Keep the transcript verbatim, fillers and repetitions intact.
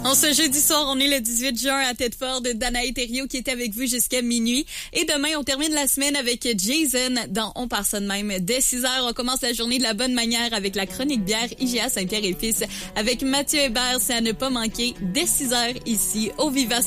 En ce jeudi soir, on est le dix-huit juin à Tedford. Danae Thériault qui est avec vous jusqu'à minuit. Et demain, on termine la semaine avec Jason dans On part ça de même. Dès six heures, on commence la journée de la bonne manière avec la chronique bière I G A Saint-Pierre et Fils avec Mathieu Hébert. C'est à ne pas manquer dès six heures ici au Viva